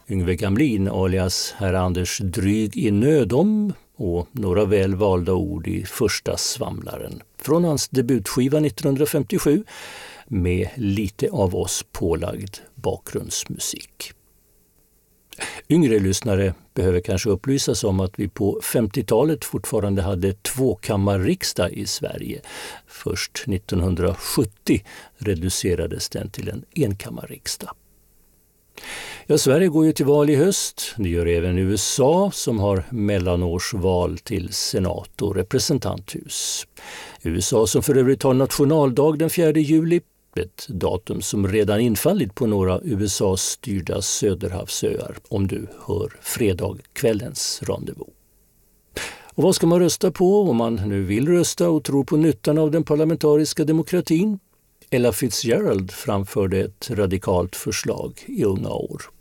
Yngve Gamlin alias Herr Anders dryg i nödom och några väl valda ord i första svamlaren från hans debutskiva 1957 med lite av oss pålagd bakgrundsmusik. Yngre lyssnare behöver kanske upplysas om att vi på 50-talet fortfarande hade tvåkammarriksdag i Sverige. Först 1970 reducerades den till en enkammarriksdag. Ja, Sverige går ju till val i höst. Det gör även USA som har mellanårsval till senat och representanthus. USA som för övrigt har nationaldag den 4 juli. Ett datum som redan infallit på några USA-styrda söderhavsöar, om du hör fredagkvällens rendezvous. Och vad ska man rösta på om man nu vill rösta och tror på nyttan av den parlamentariska demokratin? Ella Fitzgerald framförde ett radikalt förslag i unga år.